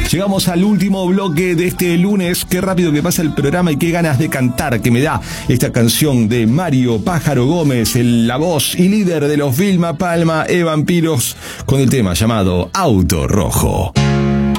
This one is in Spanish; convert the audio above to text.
Llegamos al último bloque de este lunes. Qué rápido que pasa el programa y qué ganas de cantar que me da esta canción de Mario Pájaro Gómez, la voz y líder de los Vilma Palma Vampiros, con el tema llamado Auto Rojo.